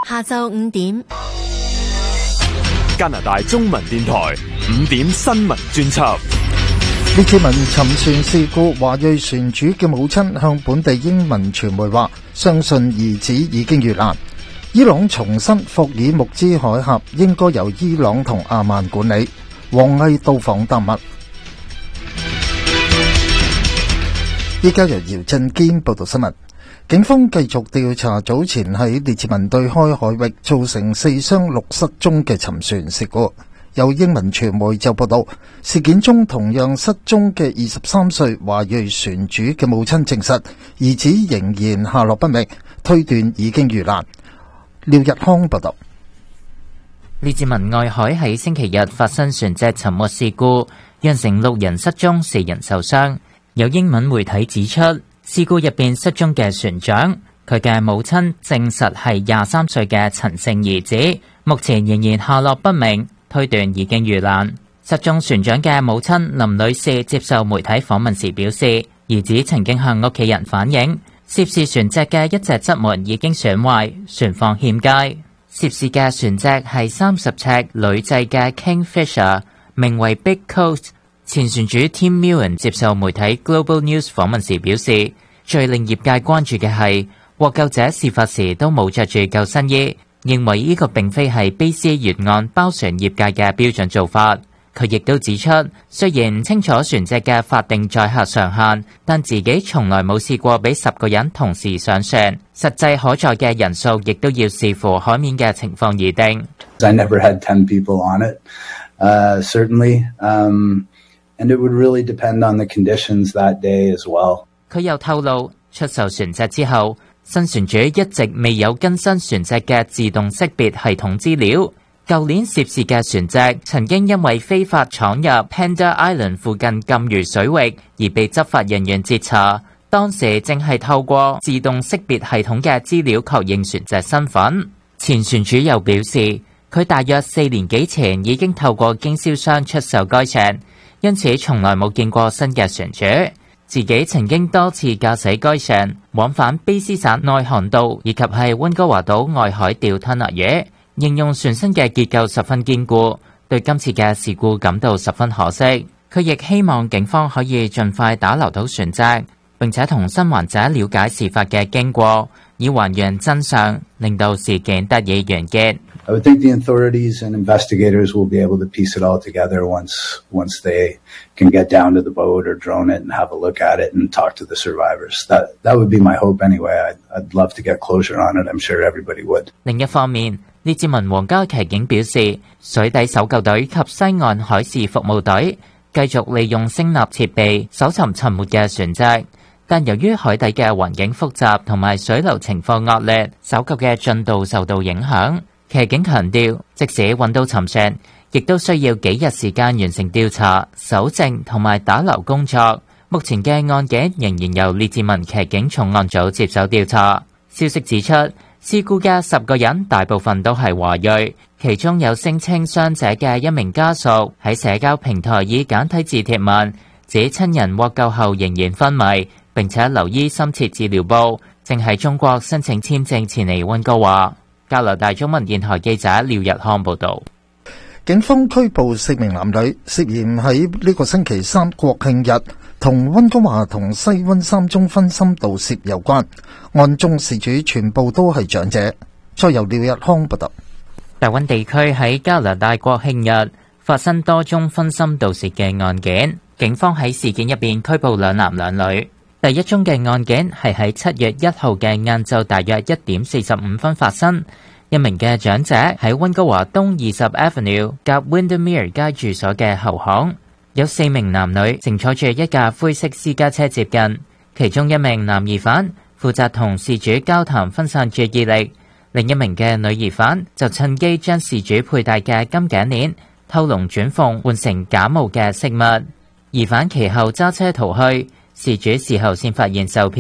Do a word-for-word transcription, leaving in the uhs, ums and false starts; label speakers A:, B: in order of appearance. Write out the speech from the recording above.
A: 下晝五點，
B: 加拿大中文電台五點新聞專輯。
C: 列治文沉船事故，華裔船主嘅母親向本地英文傳媒話，相信兒子已經遇難。伊朗重申霍爾木茲海峽應該由伊朗同阿曼管理。王毅到訪丹麥。依家由姚振堅報道新聞。警方繼續調查早前喺列治文對開海域造成四傷六失蹤嘅沉船事故。有英文傳媒就報道，事件中同樣失蹤嘅二十三歲華裔船主嘅母親證實，兒子仍然下落不明，推斷已經遇難。廖日康報道。
D: 列治文外海喺星期日發生船隻沉沒事故，釀成六人失蹤，四人受傷。有英文媒體指出，事故入邊失蹤嘅船長，佢嘅母親證實係廿三歲嘅陳姓兒子，目前仍然下落不明，推斷已經遇難。失蹤船長嘅母親林女士接受媒體訪問時表示，兒子曾經向屋企人反映，涉事船隻嘅一隻側門已經損壞，船況欠佳。涉事嘅船隻係三十尺鋁製嘅 Kingfisher， 名為 Big Coast。前船主 Tim Millen 接受媒體 Global News 訪問時表示，最令業界關注嘅係獲救者事發時都冇着住救生衣，認為呢個並非係卑斯沿岸包船業界嘅標準做法。佢亦都指出，雖然清楚船隻嘅法定載客上限，但自己從來冇試過俾十個人同時上船，實際可載嘅人數亦都要視乎海面嘅情況而定。
E: I never had ten people on it, uh, certainly, um, and it would really depend on the conditions that day as well.
D: 佢又透露，出售船隻之後，新船主一直未有更新船隻嘅自動識別系統資料。舊年涉事嘅船隻曾經因為非法闖入 Panda Island 附近禁漁水域而被執法人員截查，當時正係透過自動識別系統嘅資料確認船隻身份。前船主又表示，佢大約四年幾前已經透過經銷商出售該船，因此從來冇見過新嘅船主。自己曾經多次駕駛該船往返卑斯省內航道以及係溫哥華島外海釣吞拿魚，形容船身嘅結構十分堅固，對今次嘅事故感到十分可惜。佢亦希望警方可以盡快打撈到船隻，並且同生還者了解事發嘅經過，以還原真相，令到事件得以完結。
E: I would think the authorities and investigators will be able to piece it all together once once they can get down to the boat or drone it and have a look at it and talk to the survivors. That that would be my hope anyway. I'd, I'd love to get closure on it. I'm sure everybody would.
D: 另一方面，列治文皇家騎警表示，水底搜救隊及西岸海事服務隊繼續利用聲納設備搜尋沉沒嘅船隻，但由於海底嘅環境複雜同埋水流情況惡劣，搜救嘅進度受到影響。騎警強調，即使揾到沉船，亦都需要幾日時間完成調查、搜證同埋打撈工作。目前嘅案件仍然由列治文騎警重案組接手調查。消息指出，事故嘅十個人大部分都係華裔，其中有聲稱傷者嘅一名家屬喺社交平台以簡體字貼文，指親人獲救後仍然昏迷，並且留醫深切治療部，正喺中國申請簽證前嚟溫哥華。加拿大中文電台記者廖日康報道。
C: 警方拘捕四名男女，涉嫌喺呢個星期三國慶日同溫哥華同西溫三宗分心盜竊有關。案中事主全部都係長者。再由廖日康報道。
D: 大溫地區喺加拿大國慶日發生多宗分心盜竊嘅案件，警方喺事件入邊拘捕兩男兩女。第一宗嘅案件係喺七月一號嘅晏晝大約一點四十五分發生。一名嘅長者喺溫哥華東二十 Avenue 夾 Windermere 街住所嘅後巷，有四名男女乘坐住一架灰色私家車接近，其中一名男疑犯負責同事主交談分散注意力，另一名嘅女疑犯就趁機將事主佩戴嘅金頸鏈偷龍轉鳳換成假冒嘅飾物。疑犯其後揸車逃去，事主事後先發現受騙。